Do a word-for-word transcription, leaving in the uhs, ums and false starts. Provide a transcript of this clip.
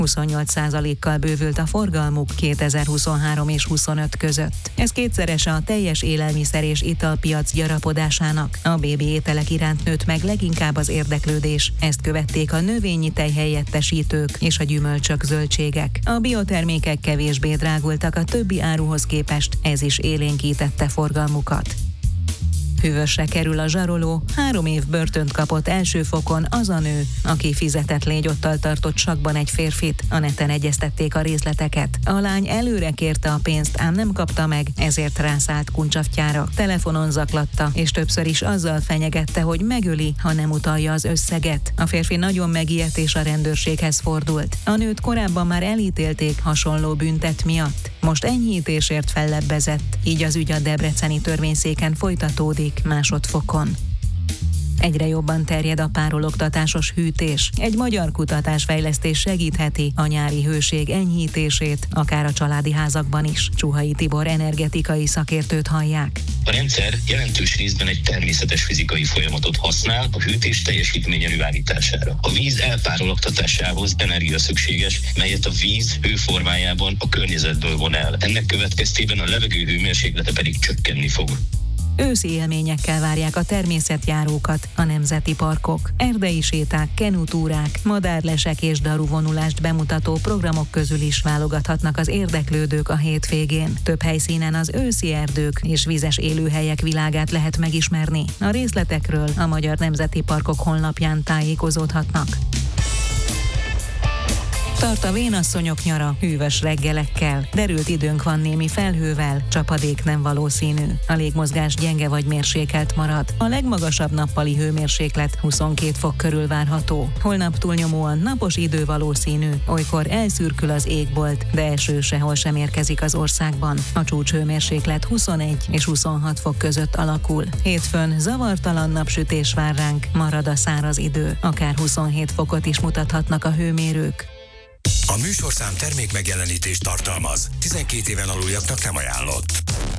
huszonnyolc százalékkal bővült a forgalmuk kétezer-huszonhárom és huszonöt között. Ez kétszerese a teljes élelmiszer és italpiac gyarapodásának. A bébi ételek iránt nőtt meg leginkább az érdeklődés. Ezt követték a növényi tej helyettesítők és a gyümölcsök, zöldségek. A biotermékek kevésbé drágultak a többi áruhoz képest, ez is élénkítette forgalmukat. Hűvösre kerül a zsaroló, három év börtönt kapott első fokon az a nő, aki fizetett lényottal tartott sakban egy férfit. A neten egyeztették a részleteket. A lány előre kérte a pénzt, ám nem kapta meg, ezért rászállt kuncsaftjára. Telefonon zaklatta, és többször is azzal fenyegette, hogy megöli, ha nem utalja az összeget. A férfi nagyon megijedt és a rendőrséghez fordult. A nőt korábban már elítélték hasonló büntet miatt. Most enyhítésért fellebbezett, így az ügy a debreceni törvényszéken folytatódik másodfokon. Egyre jobban terjed a párologtatásos hűtés. Egy magyar kutatásfejlesztés segítheti a nyári hőség enyhítését, akár a családi házakban is. Csuhai Tibor energetikai szakértőt hallják. A rendszer jelentős részben egy természetes fizikai folyamatot használ a hűtés teljesítmény előállítására. A víz elpárologtatásához energia szükséges, melyet a víz hőformájában a környezetből von el. Ennek következtében a levegő hőmérséklete pedig csökkenni fog. Őszi élményekkel várják a természetjárókat a nemzeti parkok. Erdei séták, kenutúrák, madárlesek és daruvonulást bemutató programok közül is válogathatnak az érdeklődők a hétvégén. Több helyszínen az őszi erdők és vizes élőhelyek világát lehet megismerni. A részletekről a Magyar Nemzeti Parkok honlapján tájékozódhatnak. Tart a vénasszonyok nyara hűvös reggelekkel. Derült időnk van némi felhővel, csapadék nem valószínű. A légmozgás gyenge vagy mérsékelt marad. A legmagasabb nappali hőmérséklet huszonkét fok körül várható. Holnap túlnyomóan napos idő valószínű, olykor elszürkül az égbolt, de eső sehol sem érkezik az országban. A csúcshőmérséklet huszonegy és huszonhat fok között alakul. Hétfőn zavartalan napsütés vár ránk, marad a száraz idő. Akár huszonhét fokot is mutathatnak a hőmérők. A műsorszám termék megjelenítést tartalmaz. tizenkét éven aluljaknak nem ajánlott.